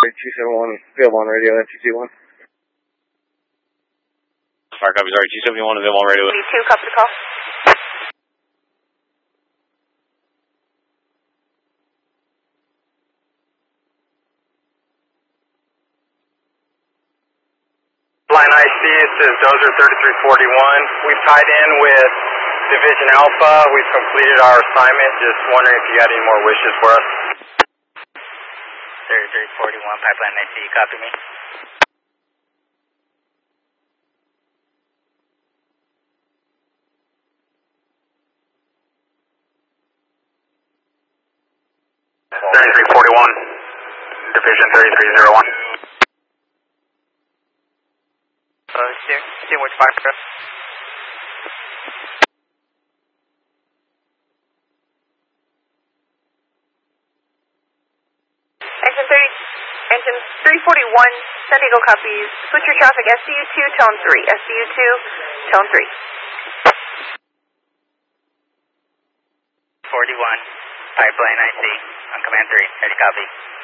271, available on radio, FTC1. Fire copy, sorry, 271, available on radio. 2, copy the call. Line IC, this is Dozer 3341. We've tied in with Division Alpha. We've completed our assignment. Just wondering if you had any more wishes for us. 3341, Pipeline IC, copy me. Division 3301. See which fire craft. Engine 341, San Diego copies. Switch your traffic, SDU2, tone 3. SDU2, tone 3. 41, Pipeline IC, on command 3, ready copy.